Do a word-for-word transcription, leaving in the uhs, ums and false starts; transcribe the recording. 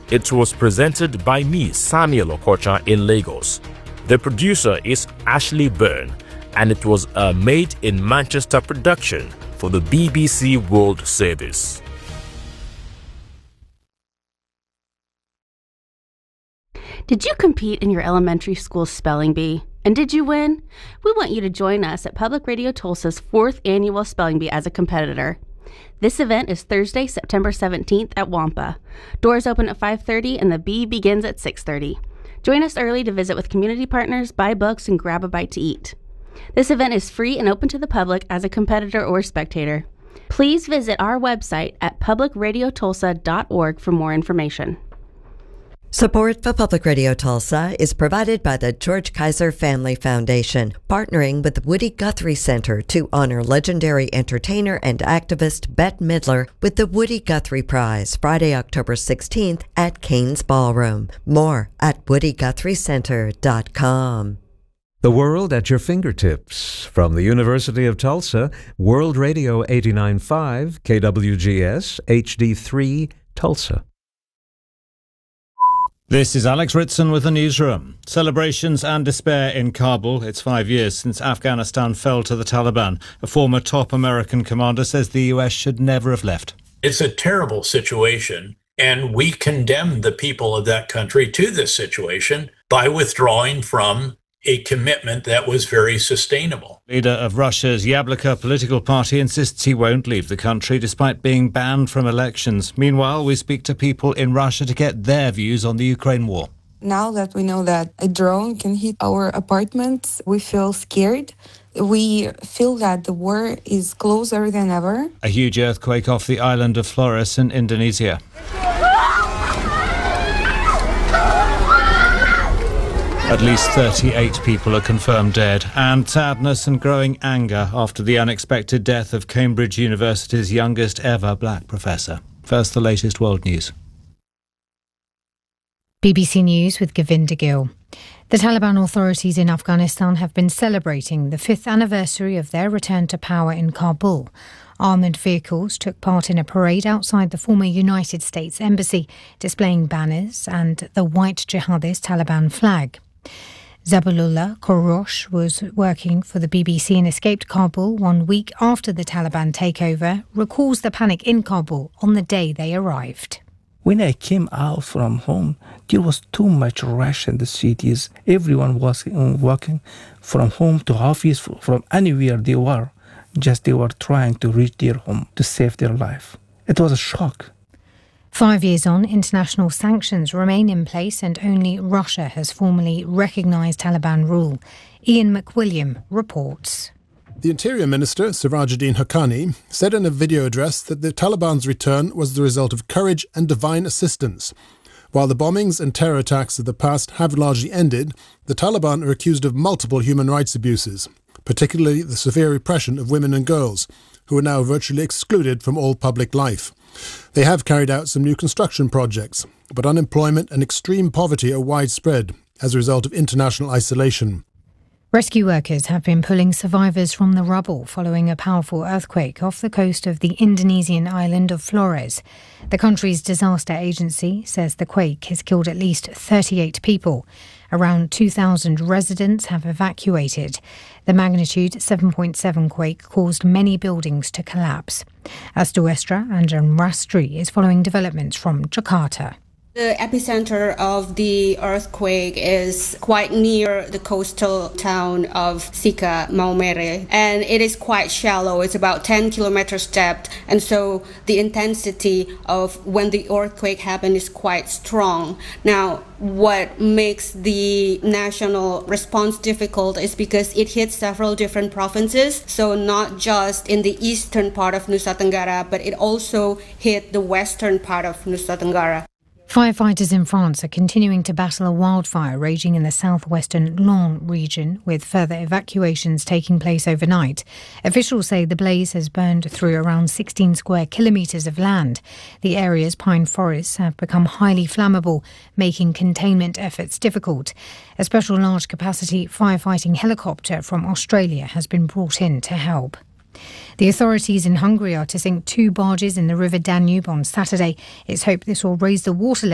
It was presented by me, Samuel Okocha, in Lagos. The producer is Ashley Byrne, and it was a Made in Manchester production for the B B C World Service. Did you compete in your elementary school spelling bee? And did you win? We want you to join us at Public Radio Tulsa's fourth annual spelling bee as a competitor. This event is Thursday, September seventeenth at Wampa. Doors open at five thirty and the bee begins at six thirty. Join us early to visit with community partners, buy books, and grab a bite to eat. This event is free and open to the public as a competitor or spectator. Please visit our website at public radio tulsa dot org for more information. Support for Public Radio Tulsa is provided by the George Kaiser Family Foundation, partnering with the Woody Guthrie Center to honor legendary entertainer and activist Bette Midler with the Woody Guthrie Prize, Friday, October sixteenth at Cain's Ballroom. More at woody guthrie center dot com. The world at your fingertips. From the University of Tulsa, World Radio eighty-nine point five, K W G S, H D three, Tulsa. This is Alex Ritson with the newsroom. Celebrations and despair in Kabul. It's five years since Afghanistan fell to the Taliban. A former top American commander says the U S should never have left. It's a terrible situation, and we condemn the people of that country to this situation by withdrawing from a commitment that was very sustainable. Leader of Russia's Yabloko political party insists he won't leave the country despite being banned from elections. Meanwhile, we speak to people in Russia to get their views on the Ukraine war. Now that we know that a drone can hit our apartments, we feel scared. We feel that the war is closer than ever. A huge earthquake off the island of Flores in Indonesia. At least thirty-eight people are confirmed dead, and sadness and growing anger after the unexpected death of Cambridge University's youngest ever black professor. First, the latest world news. B B C News with Govinda Gill. The Taliban authorities in Afghanistan have been celebrating the fifth anniversary of their return to power in Kabul. Armoured vehicles took part in a parade outside the former United States Embassy, displaying banners and the white jihadist Taliban flag. Zabulullah Korosh was working for the B B C and escaped Kabul one week after the Taliban takeover, recalls the panic in Kabul on the day they arrived. When I came out from home, there was too much rush in the cities. Everyone was walking from home to office, from anywhere they were. Just they were trying to reach their home to save their life. It was a shock. Five years on, international sanctions remain in place and only Russia has formally recognised Taliban rule. Ian McWilliam reports. The Interior Minister, Sirajuddin Haqqani, said in a video address that the Taliban's return was the result of courage and divine assistance. While the bombings and terror attacks of the past have largely ended, the Taliban are accused of multiple human rights abuses, particularly the severe repression of women and girls, who are now virtually excluded from all public life. They have carried out some new construction projects, but unemployment and extreme poverty are widespread as a result of international isolation. Rescue workers have been pulling survivors from the rubble following a powerful earthquake off the coast of the Indonesian island of Flores. The country's disaster agency says the quake has killed at least thirty-eight people. Around two thousand residents have evacuated. The magnitude seven point seven quake caused many buildings to collapse. Astu Estra Anjan Rastri is following developments from Jakarta. The epicenter of the earthquake is quite near the coastal town of Sika Maumere, and it is quite shallow. It's about ten kilometers depth, and so the intensity of when the earthquake happened is quite strong. Now, what makes the national response difficult is because it hits several different provinces, so not just in the eastern part of Nusa Tenggara, but it also hit the western part of Nusa Tenggara. Firefighters in France are continuing to battle a wildfire raging in the southwestern Landes region, with further evacuations taking place overnight. Officials say the blaze has burned through around sixteen square kilometres of land. The area's pine forests have become highly flammable, making containment efforts difficult. A special large-capacity firefighting helicopter from Australia has been brought in to help. The authorities in Hungary are to sink two barges in the River Danube on Saturday. It's hoped this will raise the water level